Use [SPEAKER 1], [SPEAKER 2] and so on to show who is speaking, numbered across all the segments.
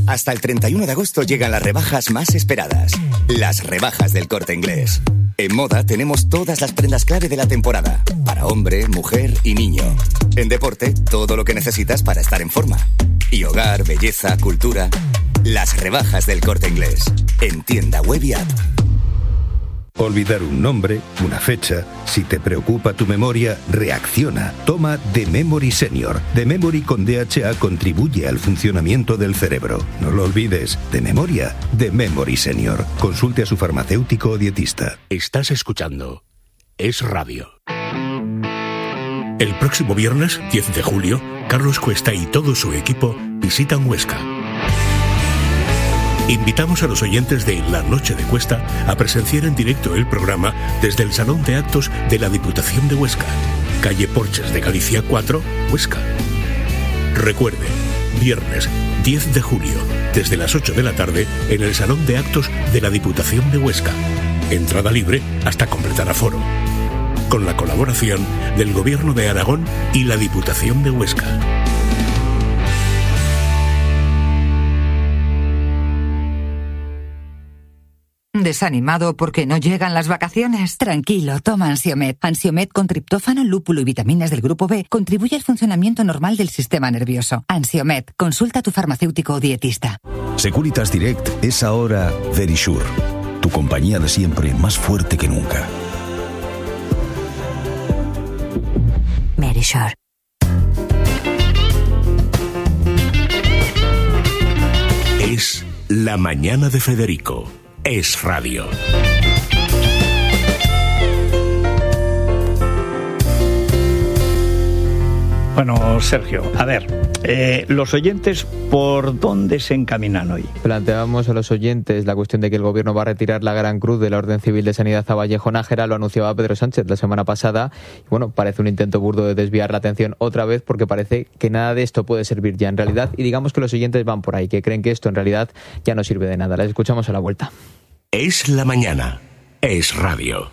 [SPEAKER 1] Hasta el 31 de agosto llegan las rebajas más esperadas. Las rebajas del Corte Inglés. En moda tenemos todas las prendas clave de la temporada. Para hombre, mujer y niño. En deporte, todo lo que necesitas para estar en forma. Y hogar, belleza, cultura. Las rebajas del Corte Inglés. En tienda web y app.
[SPEAKER 2] Olvidar un nombre, una fecha. Si te preocupa tu memoria, reacciona. Toma The Memory Senior. The Memory con DHA contribuye al funcionamiento del cerebro. No lo olvides. De memoria, The Memory Senior. Consulte a su farmacéutico o dietista.
[SPEAKER 3] Estás escuchando Es Radio. El próximo viernes, 10 de julio, Carlos Cuesta y todo su equipo visitan Huesca. Invitamos a los oyentes de La Noche de Cuesta a presenciar en directo el programa desde el Salón de Actos de la Diputación de Huesca, calle Porches de Galicia 4, Huesca. Recuerde, viernes 10 de julio, desde las 8 de la tarde, en el Salón de Actos de la Diputación de Huesca. Entrada libre hasta completar aforo. Con la colaboración del Gobierno de Aragón y la Diputación de Huesca.
[SPEAKER 4] ¿Desanimado porque no llegan las vacaciones? Tranquilo, toma Ansiomed. Ansiomed con triptófano, lúpulo y vitaminas del grupo B contribuye al funcionamiento normal del sistema nervioso. Ansiomed, consulta a tu farmacéutico o dietista.
[SPEAKER 5] Securitas Direct es ahora Verisure, tu compañía de siempre más fuerte que nunca.
[SPEAKER 4] Verisure.
[SPEAKER 3] Es la mañana de Federico. Es Radio.
[SPEAKER 6] Bueno, Sergio, a ver, los oyentes, ¿por dónde se encaminan hoy?
[SPEAKER 7] Planteábamos a los oyentes la cuestión de que el Gobierno va a retirar la Gran Cruz de la Orden Civil de Sanidad a Vallejo Nájera. Lo anunciaba Pedro Sánchez la semana pasada. Y bueno, parece un intento burdo de desviar la atención otra vez, porque parece que nada de esto puede servir ya en realidad. Y digamos que los oyentes van por ahí, que creen que esto en realidad ya no sirve de nada. Les escuchamos a la vuelta.
[SPEAKER 3] Es la mañana. Es Radio.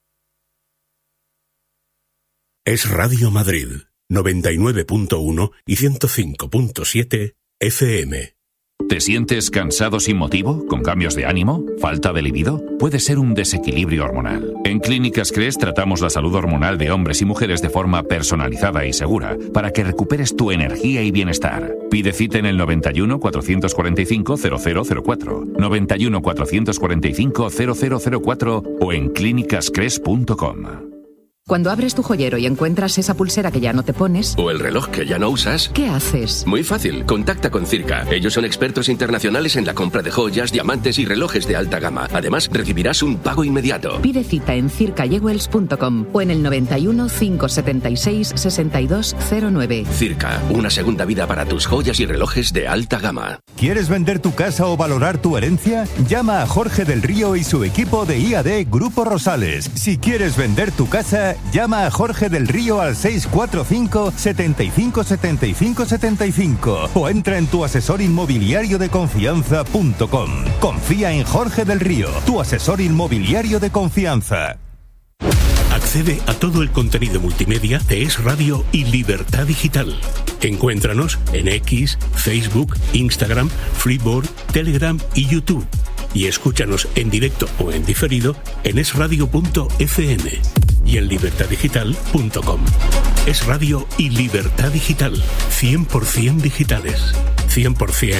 [SPEAKER 3] Es Radio Madrid. 99.1 y 105.7 FM.
[SPEAKER 8] ¿Te sientes cansado sin motivo? ¿Con cambios de ánimo? ¿Falta de libido? Puede ser un desequilibrio hormonal. En Clínicas Cres tratamos la salud hormonal de hombres y mujeres de forma personalizada y segura para que recuperes tu energía y bienestar. Pide cita en el 91 445 0004, 91 445 0004 o en clínicascres.com.
[SPEAKER 9] Cuando abres tu joyero y encuentras esa pulsera que ya no te pones...
[SPEAKER 10] O el reloj que ya no usas...
[SPEAKER 9] ¿Qué haces?
[SPEAKER 10] Muy fácil, contacta con Circa. Ellos son expertos internacionales en la compra de joyas, diamantes y relojes de alta gama. Además, recibirás un pago inmediato.
[SPEAKER 9] Pide cita en circajewels.com o en el 91 576 6209.
[SPEAKER 10] Circa, una segunda vida para tus joyas y relojes de alta gama.
[SPEAKER 11] ¿Quieres vender tu casa o valorar tu herencia? Llama a Jorge del Río y su equipo de IAD Grupo Rosales. Si quieres vender tu casa, llama a Jorge del Río al 645 75 75 75 o entra en tuasesorinmobiliariodeconfianza.com. Confía en Jorge del Río, tu asesor inmobiliario de confianza.
[SPEAKER 3] Accede a todo el contenido multimedia de Es Radio y Libertad Digital. Encuéntranos en X, Facebook, Instagram, Freeboard, Telegram y YouTube. Y escúchanos en directo o en diferido en esradio.fm y en libertaddigital.com. Es Radio y Libertad Digital. 100% digitales. 100%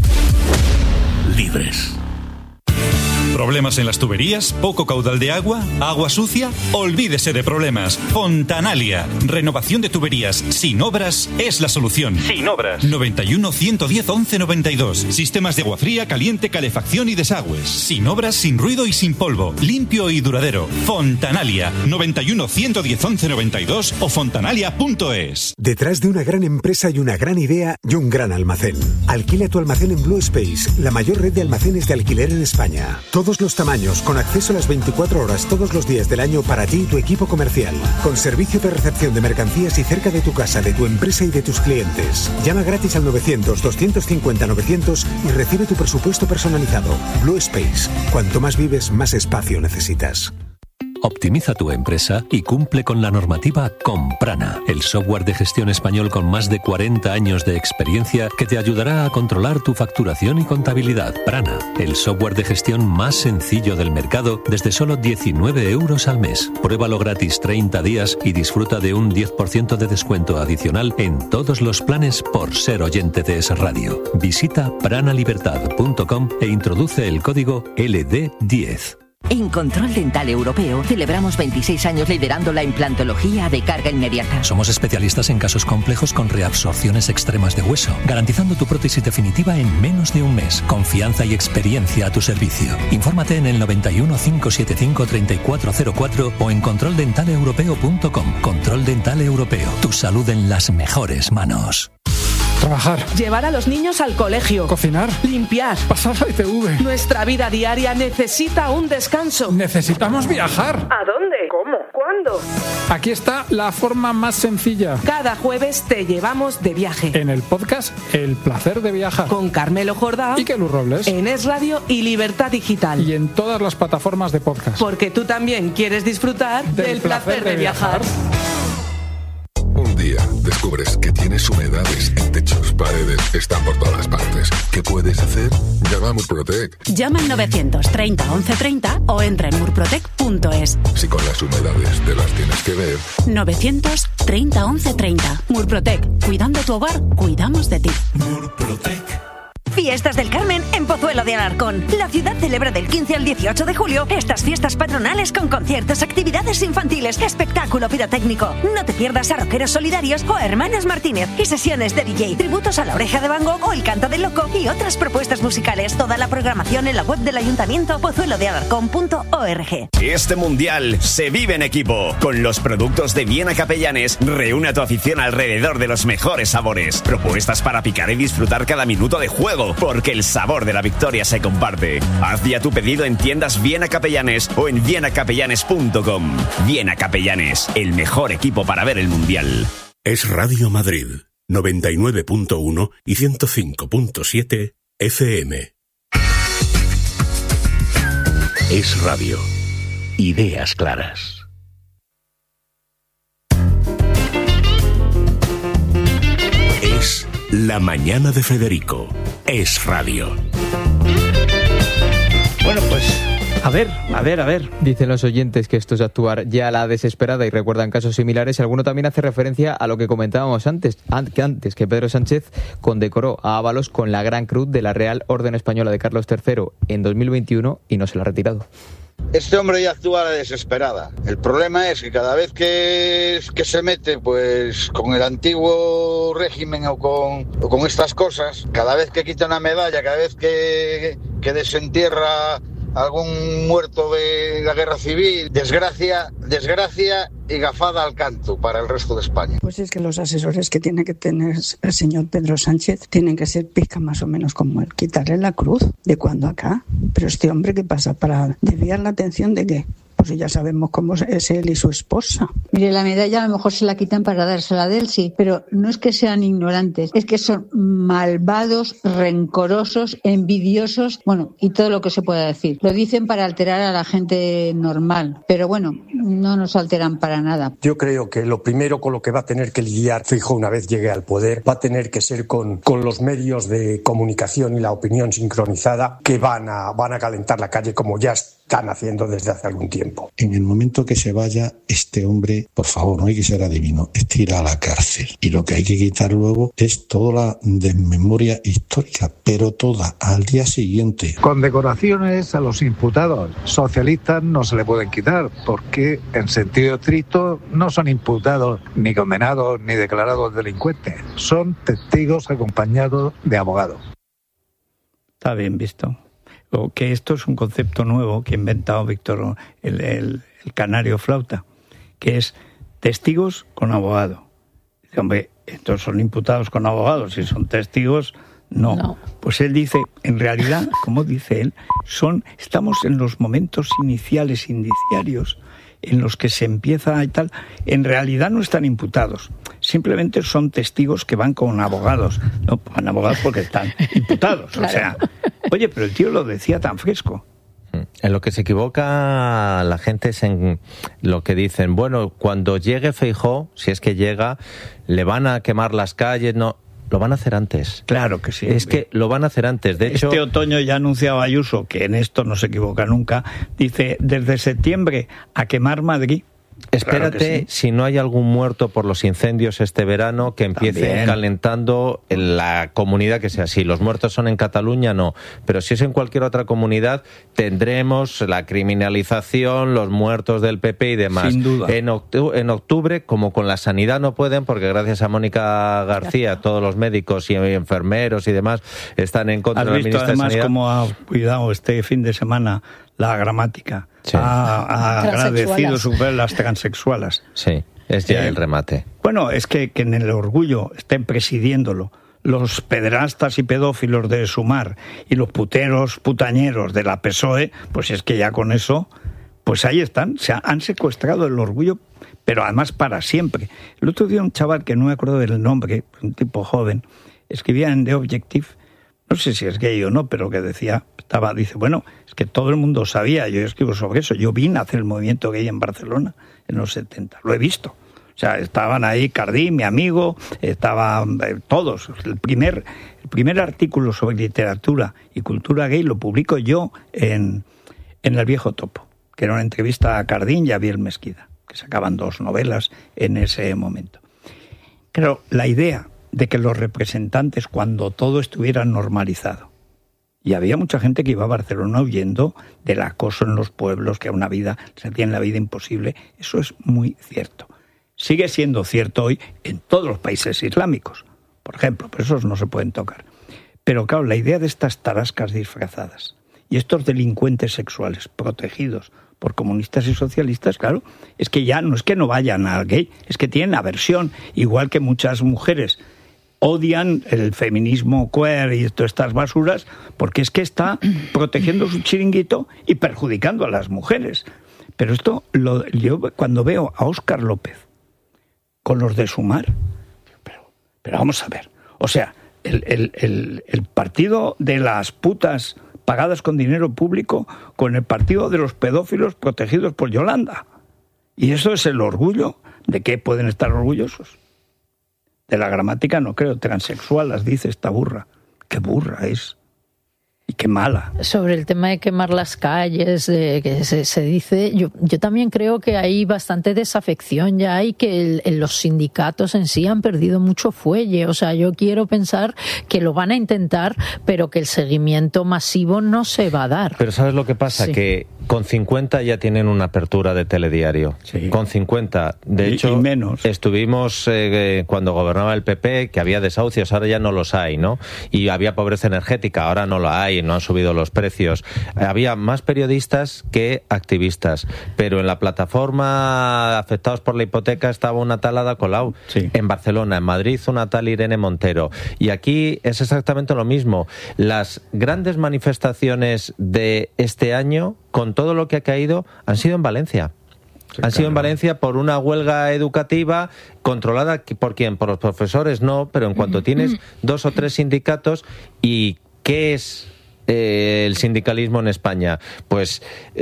[SPEAKER 3] libres.
[SPEAKER 12] ¿Problemas en las tuberías? ¿Poco caudal de agua? ¿Agua sucia? Olvídese de problemas. Fontanalia. Renovación de tuberías sin obras es la solución. Sin obras. 91 110 11 92. Sistemas de agua fría, caliente, calefacción y desagües. Sin obras, sin ruido y sin polvo. Limpio y duradero. Fontanalia. 91 110 11 92 o fontanalia.es.
[SPEAKER 13] Detrás de una gran empresa y una gran idea y un gran almacén. Alquila tu almacén en Blue Space, la mayor red de almacenes de alquiler en España. Todos los tamaños, con acceso a las 24 horas todos los días del año para ti y tu equipo comercial. Con servicio de recepción de mercancías y cerca de tu casa, de tu empresa y de tus clientes. Llama gratis al 900-250-900 y recibe tu presupuesto personalizado. Blue Space. Cuanto más vives, más espacio necesitas.
[SPEAKER 14] Optimiza tu empresa y cumple con la normativa con Prana, el software de gestión español con más de 40 años de experiencia que te ayudará a controlar tu facturación y contabilidad. Prana, el software de gestión más sencillo del mercado desde solo 19 euros al mes. Pruébalo gratis 30 días y disfruta de un 10% de descuento adicional en todos los planes por ser oyente de Es Radio. Visita pranalibertad.com e introduce el código LD10.
[SPEAKER 15] En Control Dental Europeo celebramos 26 años liderando la implantología de carga inmediata.
[SPEAKER 16] Somos especialistas en casos complejos con reabsorciones extremas de hueso, garantizando tu prótesis definitiva en menos de un mes. Confianza y experiencia a tu servicio. Infórmate en el 91 575 3404 o en controldentaleeuropeo.com. Control Dental Europeo. Tu salud en las mejores manos.
[SPEAKER 17] Trabajar.
[SPEAKER 18] Llevar a los niños al colegio.
[SPEAKER 17] Cocinar.
[SPEAKER 18] Limpiar.
[SPEAKER 17] Pasar la ITV.
[SPEAKER 18] Nuestra vida diaria necesita un descanso.
[SPEAKER 17] Necesitamos viajar.
[SPEAKER 18] ¿A dónde? ¿Cómo? ¿Cuándo?
[SPEAKER 17] Aquí está la forma más sencilla.
[SPEAKER 18] Cada jueves te llevamos de viaje.
[SPEAKER 17] En el podcast El Placer de Viajar.
[SPEAKER 18] Con Carmelo Jordá
[SPEAKER 17] y Kelu Robles.
[SPEAKER 18] En Es Radio y Libertad Digital.
[SPEAKER 17] Y en todas las plataformas de podcast.
[SPEAKER 18] Porque tú también quieres disfrutar del placer de viajar.
[SPEAKER 19] Un día descubres que tienes humedades en techos, paredes, están por todas partes. ¿Qué puedes hacer? Llama a Murprotec.
[SPEAKER 20] Llama al 930 1130 o entra en murprotec.es.
[SPEAKER 19] Si con las humedades te las tienes que ver.
[SPEAKER 20] 930 1130. Murprotec. Cuidando tu hogar, cuidamos de ti.
[SPEAKER 21] Murprotec. Fiestas del Carmen en Pozuelo de Alarcón. La ciudad celebra del 15 al 18 de julio estas fiestas patronales con conciertos, actividades infantiles, espectáculo pirotécnico. No te pierdas a Rockeros Solidarios o a Hermanas Martínez y sesiones de DJ, tributos a La Oreja de Van Gogh o El Canto del Loco y otras propuestas musicales. Toda la programación en la web del Ayuntamiento pozuelodealarcón.org.
[SPEAKER 22] Este mundial se vive en equipo. Con los productos de Viena Capellanes, reúne a tu afición alrededor de los mejores sabores. Propuestas para picar y disfrutar cada minuto de juego. Porque el sabor de la victoria se comparte. Haz ya tu pedido en tiendas Viena Capellanes o en vienacapellanes.com. Viena Capellanes, el mejor equipo para ver el Mundial.
[SPEAKER 3] Es Radio Madrid, 99.1 y 105.7 FM. Es Radio. Ideas claras. Es La Mañana de Federico. Es Radio.
[SPEAKER 6] Bueno, pues a ver.
[SPEAKER 7] Dicen los oyentes que esto es actuar ya a la desesperada y recuerdan casos similares. Alguno también hace referencia a lo que comentábamos antes, que Pedro Sánchez condecoró a Ábalos con la Gran Cruz de la Real Orden Española de Carlos III en 2021 y no se la ha retirado.
[SPEAKER 23] Este hombre ya actúa a la desesperada. El problema es que cada vez que se mete pues con el antiguo régimen o con estas cosas, cada vez que quita una medalla, cada vez que desentierra algún muerto de la guerra civil, desgracia y gafada al canto para el resto de España.
[SPEAKER 24] Pues es que los asesores que tiene que tener el señor Pedro Sánchez tienen que ser pizca más o menos como él, quitarle la cruz de cuando acá. Pero este hombre, ¿qué pasa? ¿Para desviar la atención de qué? Pues ya sabemos cómo es él y su esposa.
[SPEAKER 25] Mire, la medalla a lo mejor se la quitan para dársela de él, sí, pero no es que sean ignorantes, es que son malvados, rencorosos, envidiosos, bueno, y todo lo que se pueda decir. Lo dicen para alterar a la gente normal, pero bueno, no nos alteran para nada.
[SPEAKER 26] Yo creo que lo primero con lo que va a tener que lidiar Feijóo una vez llegue al poder va a tener que ser con los medios de comunicación y la opinión sincronizada que van a calentar la calle como ya están haciendo desde hace algún tiempo.
[SPEAKER 27] En el momento que se vaya, este hombre, por favor, no hay que ser adivino, es tirar a la cárcel. Y lo que hay que quitar luego es toda la desmemoria histórica, pero toda, al día siguiente.
[SPEAKER 28] Condecoraciones a los imputados socialistas no se le pueden quitar, porque en sentido estricto no son imputados, ni condenados, ni declarados delincuentes. Son testigos acompañados de abogados.
[SPEAKER 6] Está bien visto. O que esto es un concepto nuevo que ha inventado Víctor, el canario flauta, que es testigos con abogado. Dice, hombre, estos son imputados con abogados, si son testigos, no. Pues él dice, en realidad, como dice él, estamos en los momentos iniciales, indiciarios, en los que se empieza y tal, en realidad no están imputados, simplemente son testigos que van con abogados, no van abogados porque están imputados, claro. O sea, oye, pero el tío lo decía tan fresco.
[SPEAKER 1] En lo que se equivoca la gente es en lo que dicen, bueno, cuando llegue Feijóo, si es que llega, le van a quemar las calles, no, lo van a hacer antes.
[SPEAKER 6] Claro que sí.
[SPEAKER 1] Es que lo van a hacer antes. De hecho,
[SPEAKER 6] este otoño ya anunciaba Ayuso, que en esto no se equivoca nunca, dice, desde septiembre a quemar Madrid.
[SPEAKER 1] Espérate,
[SPEAKER 6] claro sí.
[SPEAKER 1] Si no hay algún muerto por los incendios este verano, que empiecen
[SPEAKER 6] También.
[SPEAKER 1] calentando en la comunidad que sea. Si los muertos son en Cataluña, no. Pero si es en cualquier otra comunidad, tendremos la criminalización, los muertos del PP y demás.
[SPEAKER 6] Sin duda.
[SPEAKER 1] En octubre, como con la sanidad no pueden, porque gracias a Mónica García, todos los médicos y enfermeros y demás están en contra del ministro de Sanidad.
[SPEAKER 6] ¿Has visto además cómo ha cuidado este fin de semana la gramática?
[SPEAKER 1] Sí.
[SPEAKER 6] Ha agradecido su ver las transexualas.
[SPEAKER 1] Sí, es ya el remate.
[SPEAKER 6] Bueno, es que en el Orgullo estén presidiéndolo los pederastas y pedófilos de Sumar y los puteros, putañeros de la PSOE, pues es que ya con eso, pues ahí están, se han secuestrado el Orgullo, pero además para siempre. El otro día un chaval que no me acuerdo del nombre, un tipo joven, escribía en The Objective, no sé si es gay o no, pero que dice, bueno, es que todo el mundo sabía, yo escribo sobre eso, yo vi nacer el movimiento gay en Barcelona en los 70, lo he visto. O sea, estaban ahí Cardí, mi amigo, estaban todos. El primer artículo sobre literatura y cultura gay lo publico yo en El Viejo Topo, que era una entrevista a Cardín y a Biel Mesquida, que sacaban 2 novelas en ese momento. Claro, la idea de que los representantes, cuando todo estuviera normalizado, y había mucha gente que iba a Barcelona huyendo del acoso en los pueblos, que a una vida se hacía en la vida imposible, eso es muy cierto. Sigue siendo cierto hoy en todos los países islámicos, por ejemplo, pero esos no se pueden tocar. Pero claro, la idea de estas tarascas disfrazadas y estos delincuentes sexuales protegidos por comunistas y socialistas, claro, es que ya no es que no vayan al gay, es que tienen aversión, igual que muchas mujeres odian el feminismo queer y todas estas basuras, porque es que está protegiendo su chiringuito y perjudicando a las mujeres. Pero esto, yo cuando veo a Óscar López con los de Sumar, pero vamos a ver, o sea, el partido de las putas pagadas con dinero público con el partido de los pedófilos protegidos por Yolanda. Y eso es el orgullo. ¿De qué pueden estar orgullosos? De la gramática no creo, transexual, las dice esta burra. ¡Qué burra es! Y qué mala.
[SPEAKER 2] Sobre el tema de quemar las calles, que se dice, yo también creo que hay bastante desafección ya y que los sindicatos en sí han perdido mucho fuelle. O sea, yo quiero pensar que lo van a intentar, pero que el seguimiento masivo no se va a dar.
[SPEAKER 1] Pero ¿sabes lo que pasa? Sí. Que con 50 ya tienen una apertura de telediario. Sí. Con 50. De hecho,
[SPEAKER 6] y menos.
[SPEAKER 1] Estuvimos cuando gobernaba el PP, que había desahucios, ahora ya no los hay, ¿no? Y había pobreza energética, ahora no la hay. No han subido los precios. Había más periodistas que activistas, pero en la plataforma afectados por la hipoteca estaba una tal Ada Colau. Sí. En Barcelona, en Madrid una tal Irene Montero. Y aquí es exactamente lo mismo. Las grandes manifestaciones de este año, con todo lo que ha caído, han sido en Valencia. Sí, han sido en Valencia por una huelga educativa controlada por ¿quién? Por los profesores, no, pero en cuanto tienes 2 o 3 sindicatos. ¿Y qué es el sindicalismo en España? Pues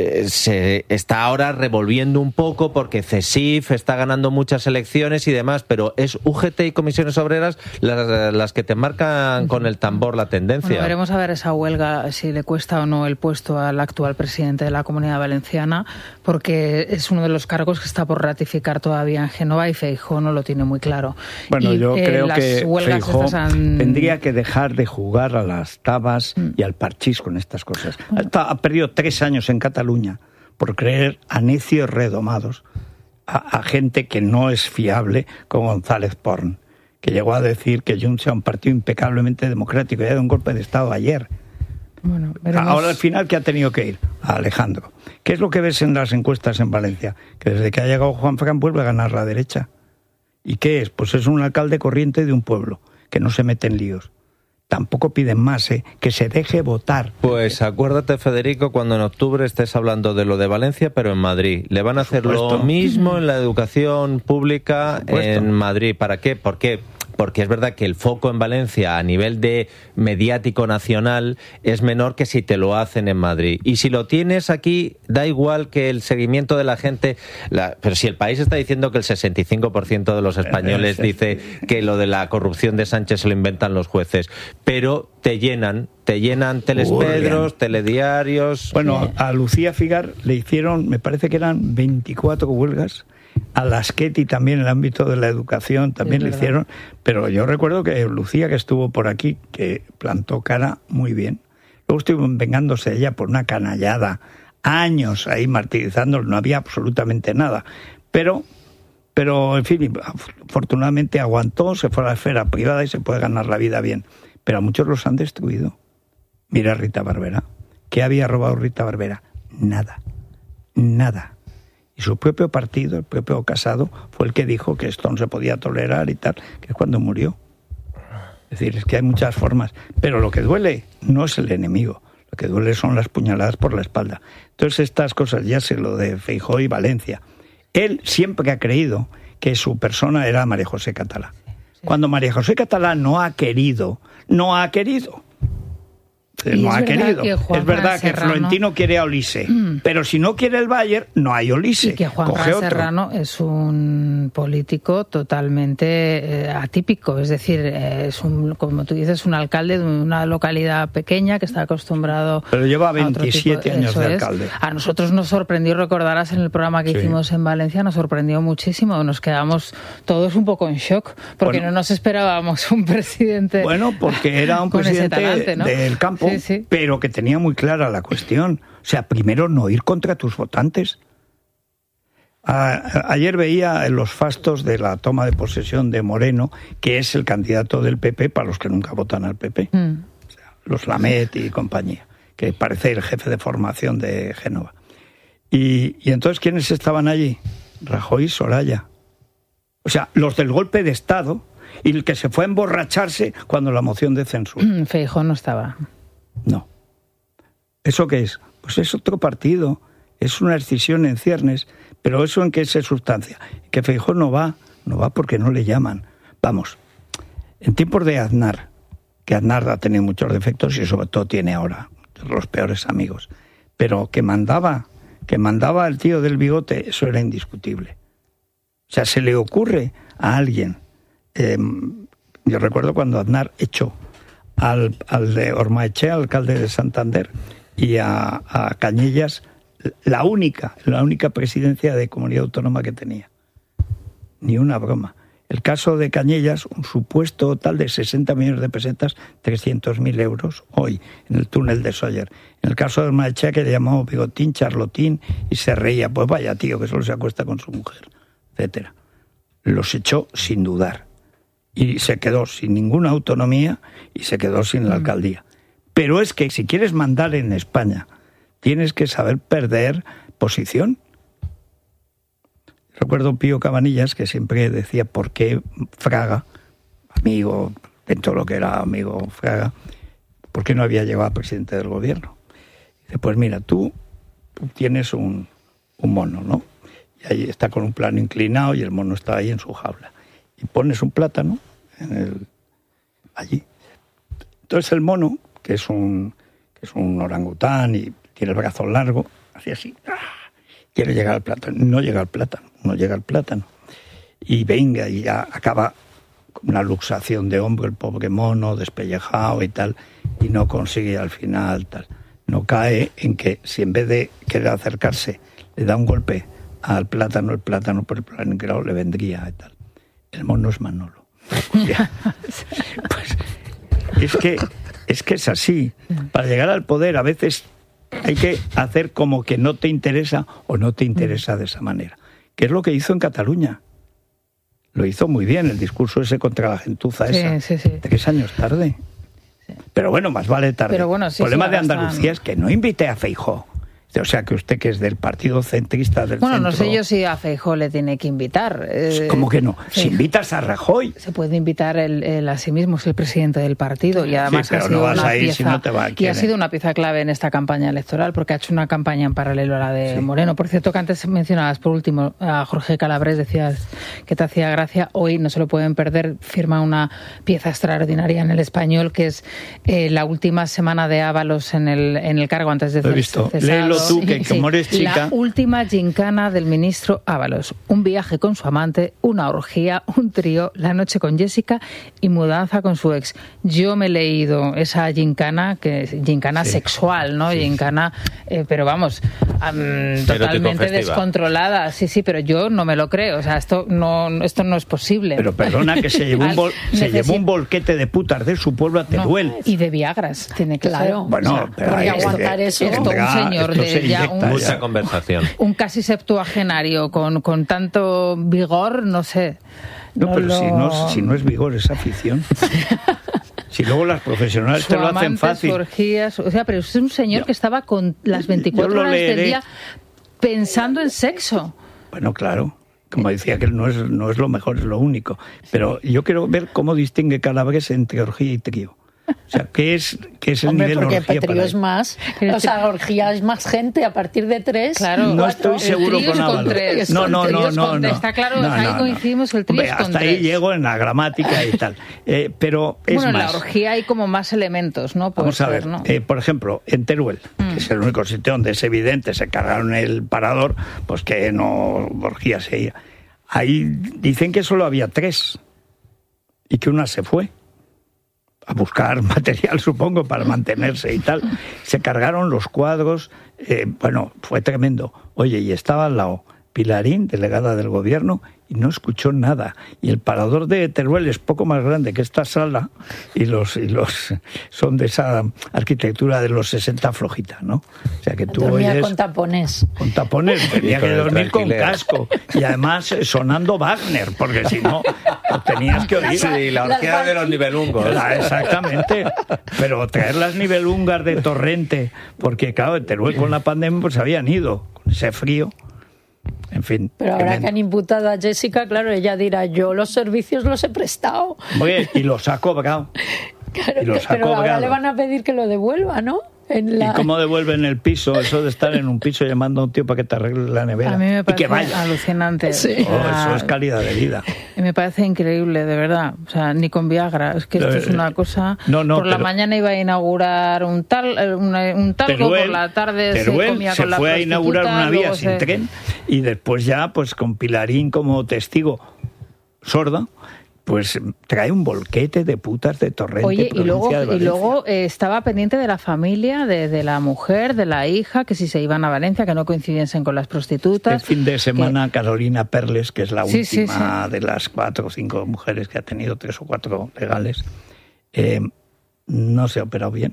[SPEAKER 1] se está ahora revolviendo un poco porque CESIF está ganando muchas elecciones y demás, pero es UGT y Comisiones Obreras las que te marcan con el tambor la tendencia.
[SPEAKER 4] Bueno, veremos a ver esa huelga si le cuesta o no el puesto al actual presidente de la Comunidad Valenciana, porque es uno de los cargos que está por ratificar todavía en Génova y Feijóo no lo tiene muy claro.
[SPEAKER 6] Bueno, yo creo que Feijóo tendría que dejar de jugar a las tabas y al parchís con estas cosas. Ha perdido 3 años en Cataluña por creer a necios redomados a gente que no es fiable, como González Porn, que llegó a decir que Junts era un partido impecablemente democrático y ha dado un golpe de Estado ayer.
[SPEAKER 4] Bueno, veremos.
[SPEAKER 6] Ahora al final, ¿qué ha tenido que ir? A Alejandro. ¿Qué es lo que ves en las encuestas en Valencia? Que desde que ha llegado Juanfran vuelve a ganar la derecha. ¿Y qué es? Pues es un alcalde corriente de un pueblo que no se mete en líos. Tampoco piden más, que se deje votar.
[SPEAKER 1] Pues acuérdate, Federico, cuando en octubre estés hablando de lo de Valencia, pero en Madrid. Le van a hacer lo mismo en la educación pública en Madrid. ¿Para qué? Porque porque es verdad que el foco en Valencia a nivel de mediático nacional es menor que si te lo hacen en Madrid. Y si lo tienes aquí, da igual que el seguimiento de la gente, pero si el país está diciendo que el 65% de los españoles dice que lo de la corrupción de Sánchez se lo inventan los jueces, pero te llenan telespedros, telediarios.
[SPEAKER 6] Bueno, a Lucía Figar le hicieron, me parece que eran 24 huelgas, a Laschetti también en el ámbito de la educación también le hicieron, pero yo recuerdo que Lucía, que estuvo por aquí, que plantó cara muy bien, luego estuvo vengándose ella por una canallada, años ahí martirizándolo, no había absolutamente nada, pero en fin, afortunadamente aguantó, se fue a la esfera privada y se puede ganar la vida bien, pero a muchos los han destruido. Mira a Rita Barberá. ¿Qué había robado Rita Barberá? Nada. Y su propio partido, el propio Casado, fue el que dijo que esto no se podía tolerar y tal, que es cuando murió. Es decir, es que hay muchas formas. Pero lo que duele no es el enemigo, lo que duele son las puñaladas por la espalda. Entonces estas cosas, ya sé lo de Feijóo y Valencia. Él siempre ha creído que su persona era María José Catalá. Cuando María José Catalá no ha querido. Es verdad que Florentino quiere a Olise, pero si no quiere el Bayern, no hay Olise.
[SPEAKER 4] Y que Juan Serrano es un político totalmente atípico, es decir, es como tú dices, un alcalde de una localidad pequeña que está acostumbrado.
[SPEAKER 6] Pero lleva 27 años de alcalde.
[SPEAKER 4] A nosotros nos sorprendió, recordarás en el programa que hicimos en Valencia, nos sorprendió muchísimo, nos quedamos todos un poco en shock, porque no nos esperábamos un presidente.
[SPEAKER 6] Bueno, porque era un presidente
[SPEAKER 4] talante, ¿no?
[SPEAKER 6] del campo. Sí. Pero que tenía muy clara la cuestión. O sea, primero no ir contra tus votantes. Ayer veía los fastos de la toma de posesión de Moreno, que es el candidato del PP para los que nunca votan al PP. O sea, los Lamet y compañía, que parece el jefe de formación de Génova. Y entonces, ¿quiénes estaban allí? Rajoy y Soraya. O sea, los del golpe de Estado y el que se fue a emborracharse cuando la moción de censura.
[SPEAKER 4] Feijóo no estaba.
[SPEAKER 6] No. ¿Eso qué es? Pues es otro partido, es una escisión en ciernes, pero ¿eso en qué se sustancia? Que Feijóo no va porque no le llaman. Vamos, en tiempos de Aznar, que Aznar ha tenido muchos defectos y sobre todo tiene ahora los peores amigos, pero que mandaba el tío del bigote, eso era indiscutible. O sea, se le ocurre a alguien, yo recuerdo cuando Aznar echó al de Ormaechea, alcalde de Santander, y a Cañellas, la única presidencia de comunidad autónoma que tenía. Ni una broma. El caso de Cañellas, un supuesto total de 60 millones de pesetas, 300.000 euros, hoy, en el túnel de Sóller. En el caso de Ormaechea, que le llamamos Bigotín, Charlotín, y se reía, pues vaya tío, que solo se acuesta con su mujer, etcétera. Los echó sin dudar. Y se quedó sin ninguna autonomía y se quedó sin la alcaldía. Pero es que si quieres mandar en España, tienes que saber perder posición. Recuerdo Pío Cabanillas, que siempre decía por qué Fraga, amigo, dentro de lo que era amigo Fraga, por qué no había llegado a presidente del gobierno. Dice, pues mira, tú tienes un mono, ¿no? Y ahí está con un plano inclinado y el mono está ahí en su jaula. Y pones un plátano allí. Entonces el mono, que es un orangután y tiene el brazo largo, hace así, quiere llegar al plátano. No llega al plátano. Y venga, y ya acaba con una luxación de hombro el pobre mono, despellejado y tal, y no consigue al final tal. No cae en que si en vez de querer acercarse le da un golpe al plátano, el plátano por el plano inclinado le vendría y tal. El mono es Manolo. Pues es que es así. Para llegar al poder a veces hay que hacer como que no te interesa o no te interesa de esa manera. Que es lo que hizo en Cataluña. Lo hizo muy bien, el discurso ese contra la gentuza esa. Sí. 3 años tarde. Sí. Pero bueno, más vale tarde.
[SPEAKER 4] Pero bueno,
[SPEAKER 6] el problema de Andalucía es que no invité a Feijóo. O sea, que usted, que es del partido centrista del
[SPEAKER 4] Bueno,
[SPEAKER 6] centro...
[SPEAKER 4] no sé yo si a Feijóo le tiene que invitar.
[SPEAKER 6] ¿Cómo que no? Si invitas a Rajoy...
[SPEAKER 4] Se puede invitar él a sí mismo, es el presidente del partido, y además
[SPEAKER 6] sí, pero
[SPEAKER 4] ha sido
[SPEAKER 6] no vas
[SPEAKER 4] una
[SPEAKER 6] a ir
[SPEAKER 4] pieza,
[SPEAKER 6] si no te va a
[SPEAKER 4] y
[SPEAKER 6] querer.
[SPEAKER 4] ha sido una pieza clave en esta campaña electoral, porque ha hecho una campaña en paralelo a la de Moreno. Por cierto, que antes mencionabas, por último, a Jorge Calabres, decías que te hacía gracia. Hoy no se lo pueden perder, firma una pieza extraordinaria en El Español, que es la última semana de Ábalos en el cargo antes de
[SPEAKER 6] Lo he visto. Léelo tú, que como eres chica...
[SPEAKER 4] La última gincana del ministro Ábalos. Un viaje con su amante, una orgía, un trío, la noche con Jessica y mudanza con su ex. Yo me he leído esa gincana, que es gincana sexual, ¿no? Gincana, pero vamos, totalmente descontrolada. Sí, pero yo no me lo creo. O sea, esto no es posible.
[SPEAKER 6] Pero perdona, que se llevó un volquete de putas de su pueblo a Teruel.
[SPEAKER 4] No, y de Viagras, tiene que ser.
[SPEAKER 6] Bueno,
[SPEAKER 4] o sea,
[SPEAKER 6] pero
[SPEAKER 4] porque aguantar eso, esto un señor de ya
[SPEAKER 1] mucha conversación.
[SPEAKER 4] Un casi septuagenario con tanto vigor, no sé.
[SPEAKER 6] No, pero si no es vigor, es afición. Si luego las profesionales te lo hacen fácil.
[SPEAKER 4] Orgías, o sea, pero es un señor que estaba con las 24 horas del día pensando en sexo.
[SPEAKER 6] Bueno, claro. Como decía, que no es lo mejor, es lo único. Pero yo quiero ver cómo distingue Calabres entre orgía y trío. O sea, ¿qué es el nivel de orgía?
[SPEAKER 2] Porque trío es más, o sea, orgía es más gente a partir de 3.
[SPEAKER 4] Claro,
[SPEAKER 6] no estoy seguro con Ábalos. No.
[SPEAKER 4] Está claro, ahí coincidimos, el trío es con
[SPEAKER 6] hasta 3. Ahí llego en la gramática y tal. Pero es
[SPEAKER 4] bueno,
[SPEAKER 6] más.
[SPEAKER 4] En la orgía hay como más elementos, ¿no?
[SPEAKER 6] Vamos a ver, ¿no? Por ejemplo, en Teruel, que es el único sitio donde es evidente, se cargaron el parador, pues que no orgía seguía. Ahí dicen que solo había 3 y que una se fue a buscar material, supongo, para mantenerse y tal. Se cargaron los cuadros, bueno, fue tremendo. Oye, y estaba al lado Pilarín, delegada del gobierno, y no escuchó nada. Y el parador de Teruel es poco más grande que esta sala, y los son de esa arquitectura de los 60 flojita, ¿no? O sea que tú
[SPEAKER 2] dormía
[SPEAKER 6] oyes...
[SPEAKER 2] con tapones.
[SPEAKER 6] Con tapones, tenía que dormir con casco. Y además sonando Wagner, porque si no, lo tenías que oír.
[SPEAKER 1] Sí, la orgía de los nivelungos.
[SPEAKER 6] Exactamente. Pero traer las nivelungas de Torrente, porque claro, en Teruel con la pandemia pues habían ido, con ese frío. En fin.
[SPEAKER 2] Pero ahora que han imputado a Jessica, claro, ella dirá, yo los servicios los he prestado.
[SPEAKER 6] Oye, y los ha cobrado.
[SPEAKER 2] Claro, pero ahora le van a pedir que lo devuelva, ¿no?
[SPEAKER 6] ¿Y cómo devuelven el piso? Eso de estar en un piso llamando a un tío para que te arregle la nevera.
[SPEAKER 4] A mí me parece
[SPEAKER 6] y que vaya.
[SPEAKER 4] alucinante.
[SPEAKER 2] Sí.
[SPEAKER 6] Eso es calidad de vida.
[SPEAKER 4] Me parece increíble, de verdad. O sea, ni con Viagra. Es que esto es una cosa... por la mañana iba a inaugurar un talgo, por la tarde
[SPEAKER 6] Teruel
[SPEAKER 4] se comía con la prostituta.
[SPEAKER 6] Se fue a inaugurar una vía sin tren y después ya, pues con Pilarín como testigo sorda, pues trae un volquete de putas de Torrente.
[SPEAKER 4] Oye, y
[SPEAKER 6] de
[SPEAKER 4] luego estaba pendiente de la familia, de la mujer, de la hija, que si se iban a Valencia, que no coincidiesen con las prostitutas.
[SPEAKER 6] El fin de semana Carolina Perles, que es la última de las 4 o 5 mujeres que ha tenido, 3 o 4 legales, no se ha operado bien.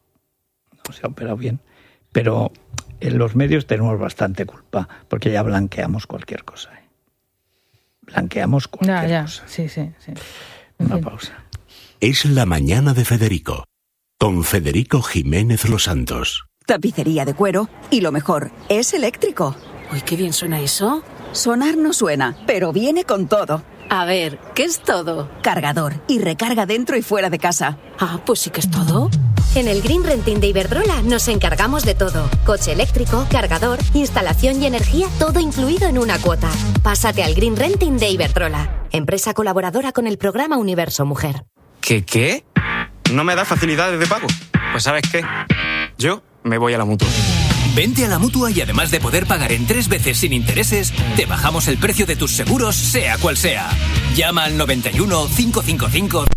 [SPEAKER 6] Pero en los medios tenemos bastante culpa, porque ya blanqueamos cualquier cosa. Blanqueamos cualquier cosa.
[SPEAKER 4] Sí.
[SPEAKER 6] Una pausa.
[SPEAKER 3] Es la mañana de Federico, con Federico Jiménez Los Santos.
[SPEAKER 5] Tapicería de cuero y lo mejor, es eléctrico.
[SPEAKER 20] Uy, qué bien suena eso.
[SPEAKER 5] Sonar no suena, pero viene con todo.
[SPEAKER 20] A ver, ¿qué es todo?
[SPEAKER 5] Cargador y recarga dentro y fuera de casa.
[SPEAKER 20] Ah, pues sí que es todo.
[SPEAKER 8] En el Green Renting de Iberdrola nos encargamos de todo. Coche eléctrico, cargador, instalación y energía, todo incluido en una cuota. Pásate al Green Renting de Iberdrola, empresa colaboradora con el programa Universo Mujer.
[SPEAKER 9] ¿Qué? ¿No me da facilidades de pago? Pues ¿sabes qué? Yo me voy a la Mutua.
[SPEAKER 10] Vente a la Mutua y además de poder pagar en 3 veces sin intereses, te bajamos el precio de tus seguros, sea cual sea. Llama al 91 555